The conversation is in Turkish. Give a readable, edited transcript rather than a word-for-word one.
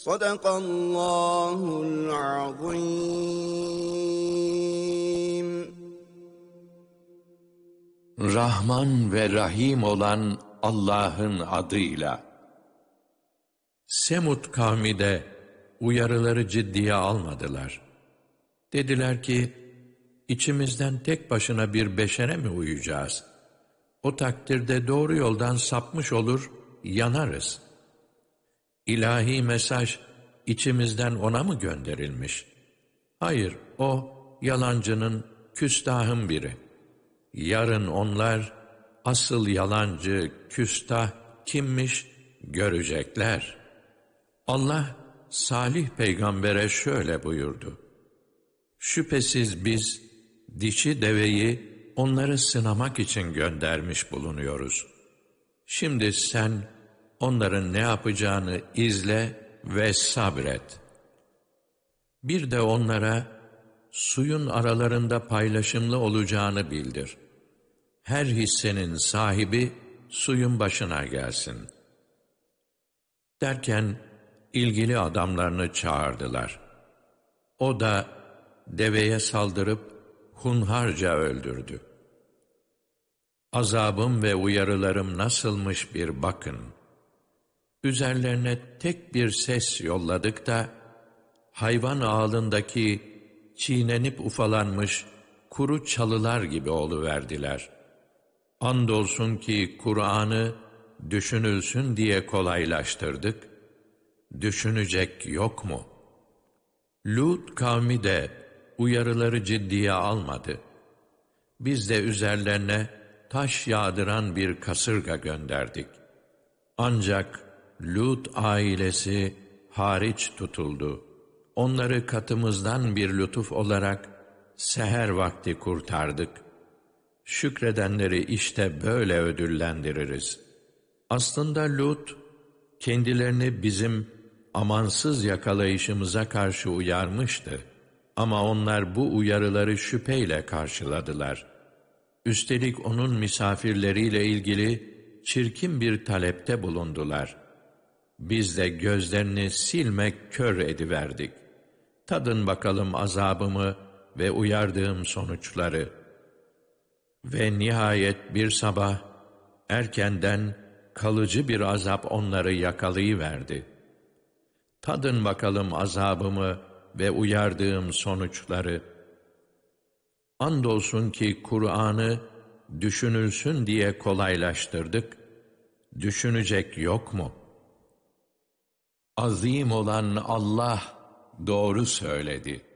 Sadakallahul azim. Rahman ve Rahim olan Allah'ın adıyla. Semud kavmi de uyarıları ciddiye almadılar. Dediler ki, içimizden tek başına bir beşere mi uyacağız? O takdirde doğru yoldan sapmış olur, yanarız. İlahi mesaj içimizden ona mı gönderilmiş? Hayır, o yalancının, küstahın biri. Yarın onlar asıl yalancı, küstah kimmiş görecekler. Allah Salih peygambere şöyle buyurdu: şüphesiz biz dişi deveyi onları sınamak için göndermiş bulunuyoruz. Şimdi sen onların ne yapacağını izle ve sabret. Bir de onlara suyun aralarında paylaşımlı olacağını bildir. Her hissenin sahibi suyun başına gelsin. Derken ilgili adamlarını çağırdılar. O da deveye saldırıp hunharca öldürdü. Azabım ve uyarılarım nasılmış bir bakın. Üzerlerine tek bir ses yolladık da, hayvan ağlındaki çiğnenip ufalanmış kuru çalılar gibi oluverdiler. Andolsun ki Kur'an'ı düşünülsün diye kolaylaştırdık, düşünecek yok mu? Lut kavmi de uyarıları ciddiye almadı. Biz de üzerlerine taş yağdıran bir kasırga gönderdik. Ancak Lut ailesi hariç tutuldu. Onları katımızdan bir lütuf olarak seher vakti kurtardık. Şükredenleri işte böyle ödüllendiririz. Aslında Lut, kendilerini bizim amansız yakalayışımıza karşı uyarmıştı. Ama onlar bu uyarıları şüpheyle karşıladılar. Üstelik onun misafirleriyle ilgili çirkin bir talepte bulundular. Biz de gözlerini silmek kör ediverdik. Tadın bakalım azabımı ve uyardığım sonuçları. Ve nihayet bir sabah erkenden kalıcı bir azap onları yakalayıverdi. Tadın bakalım azabımı ve uyardığım sonuçları. Andolsun ki Kur'an'ı düşünülsün diye kolaylaştırdık, düşünecek yok mu? Azim olan Allah doğru söyledi.